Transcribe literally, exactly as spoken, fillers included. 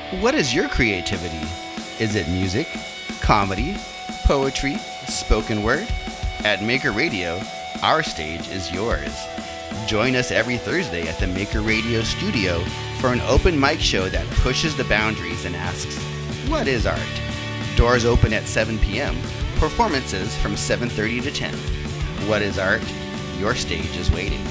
What is your creativity? Is it music, comedy, poetry, spoken word? At Maker Radio, our stage is yours. Join us every Thursday at the Maker Radio studio for an open mic show that pushes the boundaries and asks, what is art? Doors open at seven p.m. Performances from seven thirty to ten. What is art? Your stage is waiting.